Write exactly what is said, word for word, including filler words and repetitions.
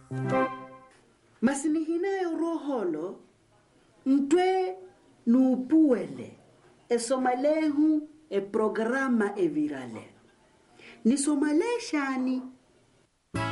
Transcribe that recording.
Masinihinayo roholo ntwe nupuele esomalehu e programa e virale ni somale shani